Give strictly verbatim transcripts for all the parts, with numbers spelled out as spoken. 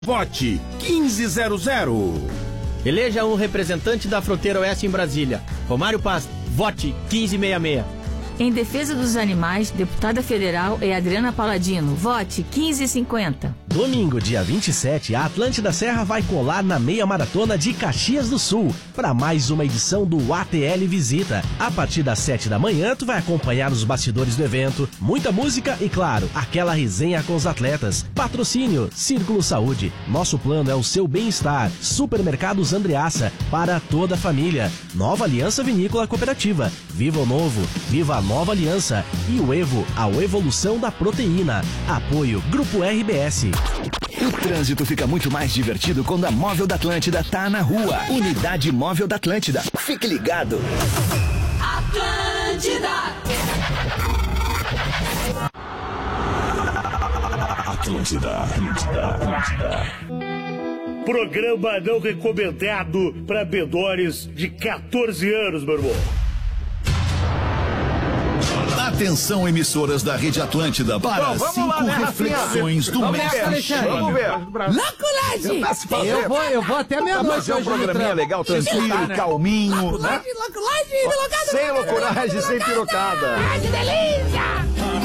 Vote quinze zero zero. Eleja um representante da fronteira oeste em Brasília. Romário Paz, vote quinze sessenta e seis. Em defesa dos animais, deputada federal é Adriana Paladino. Vote quinze cinquenta. Domingo, dia vinte e sete, a Atlântida Serra vai colar na meia maratona de Caxias do Sul para mais uma edição do A T L Visita. A partir das sete da manhã, tu vai acompanhar os bastidores do evento, muita música e, claro, aquela resenha com os atletas. Patrocínio, Círculo Saúde. Nosso plano é o seu bem-estar. Supermercados Andreaça, para toda a família. Nova Aliança Vinícola Cooperativa. Viva o novo, viva a nova aliança. E o Evo, a evolução da proteína. Apoio Grupo R B S. O trânsito fica muito mais divertido quando a Móvel da Atlântida tá na rua. Unidade Móvel da Atlântida. Fique ligado. Atlântida. Atlântida, Atlântida, Atlântida. Programa não recomendado para menores de quatorze anos, meu irmão. Atenção, emissoras da Rede Atlântida, para Bom, vamos cinco lá, né, reflexões do vamos mestre. ver, vamos ver. Laculagem! Eu vou, eu vou até meia-noite. Mas é um programinha legal, tranquilo, né? calminho. Laculagem, laculagem, loucada. Sem loucuragem, sem pirocada. Ai, que delícia!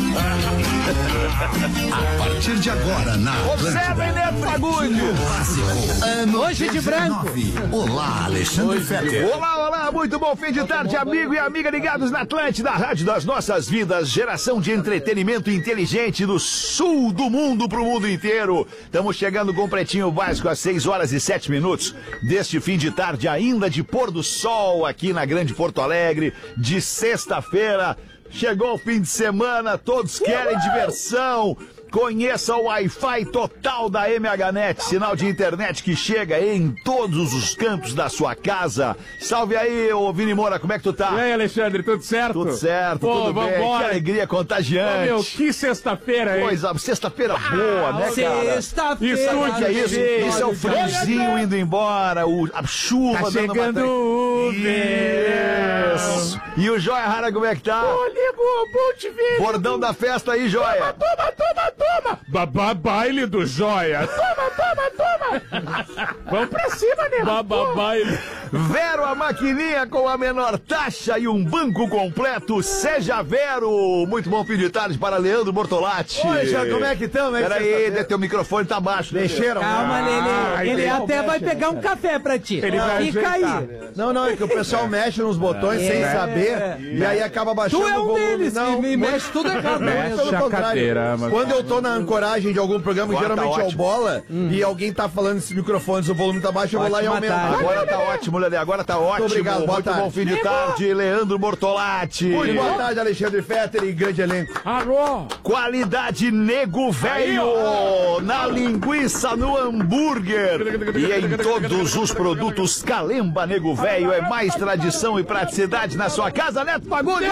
A partir de agora, na Observem, Neto Fagundes. Ano Hoje de branco. Olá, Alexandre Fetter. Olá, olá, muito bom fim de tarde, amigo e amiga ligados na Atlântida, a rádio das nossas vidas, geração de entretenimento inteligente do sul do mundo pro mundo inteiro. Estamos chegando com o Pretinho Básico às seis horas e sete minutos deste fim de tarde, ainda de pôr do sol aqui na Grande Porto Alegre, de sexta-feira. Chegou o fim de semana, todos querem diversão. Conheça o Wi-Fi total da M H Net, sinal de internet que chega em todos os cantos da sua casa. Salve aí, ô Vini Moura, como é que tu tá? E aí, Alexandre, tudo certo? Tudo certo, Pô, tudo bem, vambora. que alegria contagiante. Ô, meu, que sexta-feira, hein? Coisa, sexta-feira boa, né, cara? Sexta-feira. Isso Que é isso? Gente, Isso é o friozinho indo embora, o, a chuva Tá dando uma chegando tra- o Isso. E o Joia Rara, como é que tá? Ô, nego, bom te ver. Bordão da festa aí, Joia. Toma, toma, toma. Babá baile do Joia. Toma, toma, toma. Vamos pra cima, nego. Babá baile. Vero, a maquininha com a menor taxa e um banco completo. Seja Vero. Muito bom fim de tarde para Leandro Bortolatti. Oi, Jean, como é que estão? Peraí, tá teu microfone tá baixo. Deixaram? Calma, Lelê. Ah, Ele ele até vai pegar um café pra ti. Ele vai e ajeitar. cair. Não, não, é que o pessoal mexe nos botões sem É. saber e aí acaba baixando Tu é o um volume. deles Não, que me muito- mexe tudo errado. Muito né? pelo Mexe a contrário. cadeira, mas- Quando eu tô na ancoragem de algum programa, Agora geralmente tá é o ótimo. bola, e alguém tá falando esses microfones, o volume tá baixo, eu vou lá e Pode aumento. matar. Agora tá ótimo, Lelê. Agora tá ótimo. obrigado, boa Muito tarde. bom fim de tarde, Leandro Bortolatti. Muito boa tarde, Alexandre Fetter e grande elenco. Alô. Qualidade Nego Velho na linguiça, no hambúrguer e em todos os produtos Calemba Nego Velho. É mais tradição e praticidade na sua casa, Neto Fagundes.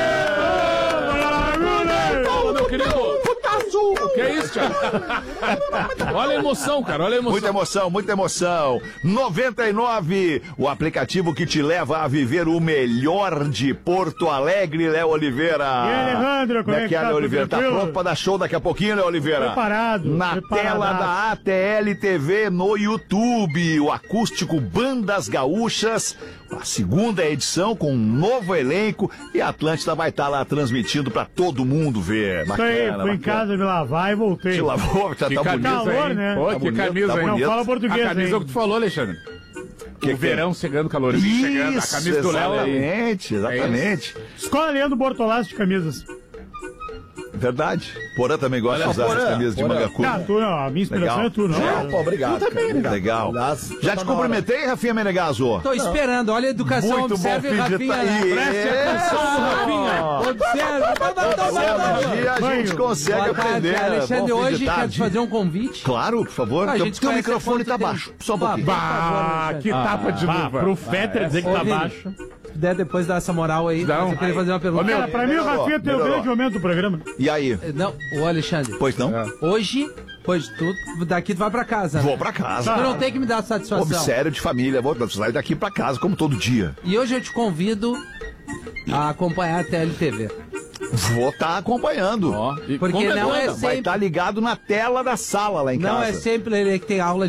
Fala, meu querido. O que é isso, Thiago? Olha a emoção, cara. Olha a emoção. Muita emoção, muita emoção. noventa e nove, o aplicativo que te leva a viver o melhor de Porto Alegre, Léo Oliveira. E aí, Alejandro, como é que é, tá? Léo Tudo Oliveira? Tá tranquilo? pronto pra dar show daqui a pouquinho, Léo Oliveira? Preparado, Na preparadaço. tela da A T L T V no YouTube, o acústico Bandas Gaúchas, a segunda edição com um novo elenco e a Atlântida vai estar lá transmitindo pra todo mundo ver. Isso aí, fui em casa me lavar e voltei. Te lavou, já Que tá camisa, bonito. Calor, hein? né? Pô, Tá que bonito, camisa, tá hein? bonito. Não fala português, A camisa é o hein? que tu falou, Alexandre. Que o verão chegando, calorzinho chegando. A Isso, camisa do Léo aí. exatamente, exatamente. Escola Leandro Bortolassi de camisas. Verdade. Porã também gosta de usar Porã, essas camisas de Porã. manga curta. Ah, tu não, a minha inspiração Legal. é tu, não. Não, pô, obrigado. Tu também, cara. Legal. Aliás, Já tá te na hora. cumprimentei, Rafinha Menegaso? Tô esperando. Olha a educação. Muito bom Observe, fim de Rafinha. tarde. Né? Preste atenção no Rafinha. Observe. Toma, toma, Um toma. dia a gente Banho. consegue Boa tarde, aprender. Alexandre. Bom fim de Hoje quero te tarde. fazer um convite. Claro, por favor. A Teu, gente teu conhece microfone há tá quanto baixo. tempo? Só um Bah, pouquinho. Bah, que tapa de Ah, luva. pro Fetter dizer que Ô, tá Vini. baixo. Se puder depois dar essa moral aí, Dá um- mas eu queria fazer uma pergunta. Ô, meu, Cara, pra mim o Melhorou, Rafinha tem o melhorou. grande momento do programa. E aí? Não, o Alexandre. Pois não? Hoje, pois tu, daqui tu vai pra casa. Vou né? pra casa. Tu não tem que me dar satisfação. Obsério de família. Vou sair daqui pra casa, como todo dia. E hoje eu te convido a acompanhar a T L T V. Vou estar acompanhando. Ó, e Porque como não é anda? Vai sempre- estar ligado na tela da sala lá em Não casa. é sempre ele que tem aula